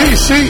Sí.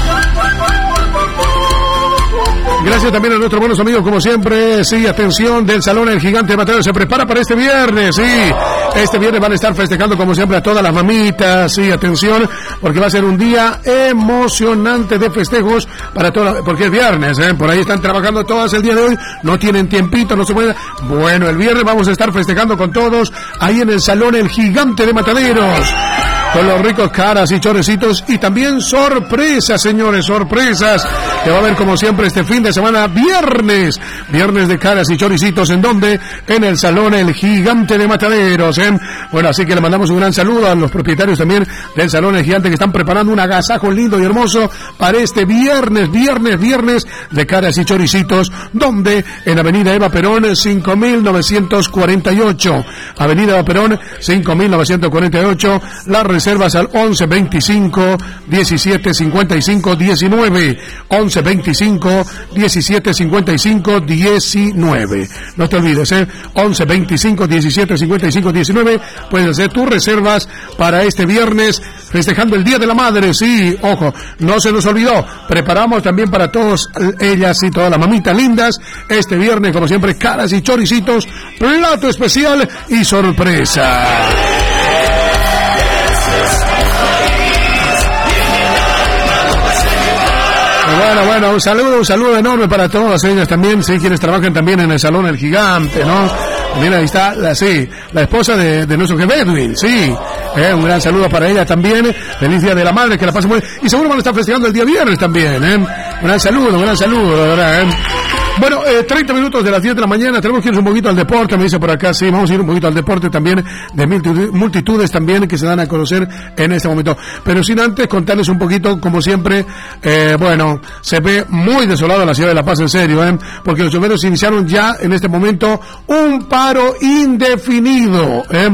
Gracias también a nuestros buenos amigos, como siempre. Sí, atención del Salón El Gigante de Matadero. Se prepara para este viernes, sí. Este viernes van a estar festejando, como siempre, a todas las mamitas. Sí, atención, porque va a ser un día emocionante de festejos para todas, porque es viernes, Por ahí están trabajando todas el día de hoy. No tienen tiempito, no se puede. Bueno, el viernes vamos a estar festejando con todos ahí en el Salón El Gigante de Mataderos. Con los ricos caras y chorecitos y también sorpresas, señores, sorpresas que va a haber como siempre este fin de semana, viernes de caras y choricitos, ¿en dónde? En el Salón El Gigante de Mataderos, Bueno, así que le mandamos un gran saludo a los propietarios también del Salón El Gigante que están preparando un agasajo lindo y hermoso para este viernes de caras y choricitos, donde en Avenida Eva Perón 5948, Avenida Eva Perón 5948, la reservas al 11 25 17 55 19, 11 25 17 55 19. No te olvides, 11 25 17 55 19. Puedes hacer tus reservas para este viernes festejando el Día de la Madre. Sí, ojo, no se nos olvidó. Preparamos también para todas ellas y todas las mamitas lindas este viernes, como siempre, caras y choricitos, plato especial y sorpresa. Bueno, un saludo enorme para todas ellas también, sí, quienes trabajan también en el Salón El Gigante, ¿no? También ahí está la esposa de nuestro jefe Edwin, sí, un gran saludo para ella también, feliz Día de la Madre, que la pasen muy bien, y seguro van a estar festejando el día viernes también, un gran saludo, de verdad, Bueno, 30 minutos de las 10 de la mañana, tenemos que ir un poquito al deporte, me dice por acá, sí, vamos a ir un poquito al deporte también, de multitudes también que se dan a conocer en este momento, pero sin antes contarles un poquito, como siempre, se ve muy desolada la ciudad de La Paz, en serio, porque los choferes iniciaron ya en este momento un paro indefinido,